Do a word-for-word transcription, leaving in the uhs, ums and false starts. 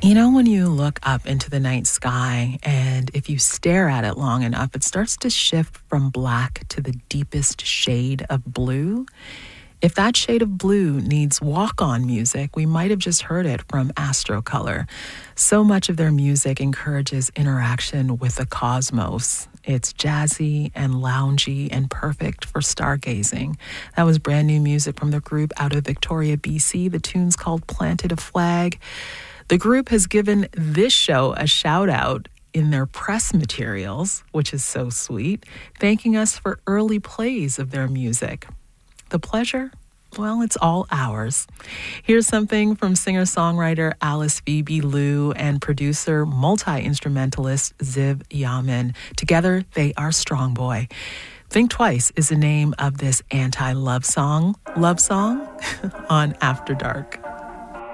You know, when you look up into the night sky and if you stare at it long enough, it starts to shift from black to the deepest shade of blue. If that shade of blue needs walk-on music, we might have just heard it from Astrocolor. So much of their music encourages interaction with the cosmos. It's jazzy and loungy and perfect for stargazing. That was brand new music from the group out of Victoria, B C. The tune's called Planted a Flag. The group has given this show a shout out in their press materials, which is so sweet, thanking us for early plays of their music. The pleasure? Well, it's all ours. Here's something from singer-songwriter Alice Phoebe Liu and producer, multi-instrumentalist Ziv Yamin. Together, they are Strong Boy. Think Twice is the name of this anti-love song, love song, on After Dark.